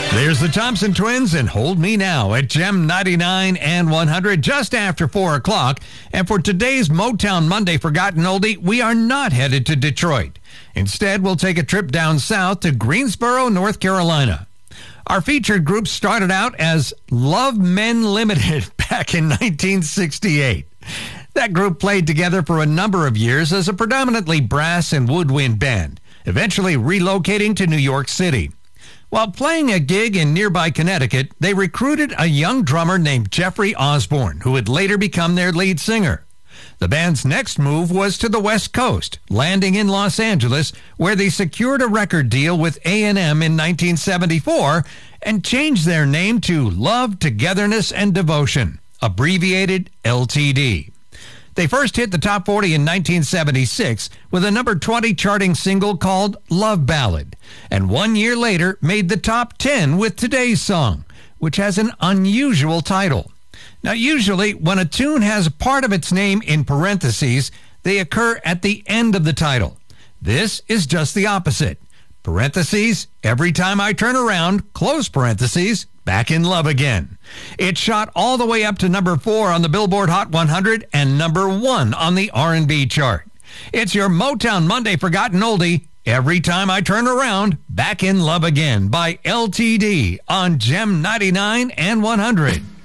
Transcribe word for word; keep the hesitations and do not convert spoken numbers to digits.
There's the Thompson Twins and Hold Me Now at Gem ninety-nine and one hundred just after four o'clock. And for today's Motown Monday Forgotten Oldie, we are not headed to Detroit. Instead, we'll take a trip down south to Greensboro, North Carolina. Our featured group started out as Love Men Limited back in nineteen sixty-eight. That group played together for a number of years as a predominantly brass and woodwind band, eventually relocating to New York City. While playing a gig in nearby Connecticut, they recruited a young drummer named Jeffrey Osborne, who would later become their lead singer. The band's next move was to the West Coast, landing in Los Angeles, where they secured a record deal with A and M in nineteen seventy-four and changed their name to Love, Togetherness, and Devotion, abbreviated L T D. They first hit the top forty in nineteen seventy-six with a number twenty charting single called Love Ballad, and one year later made the top ten with Today's Song, which has an unusual title. Now, usually when a tune has part of its name in parentheses, they occur at the end of the title. This is just the opposite. Parentheses, Every Time I Turn Around, close parentheses, Back in Love Again. It shot all the way up to number four on the Billboard Hot one hundred and number one on the R and B chart. It's your Motown Monday Forgotten Oldie, Every Time I Turn Around, Back in Love Again by L T D on Gem ninety-nine and one hundred.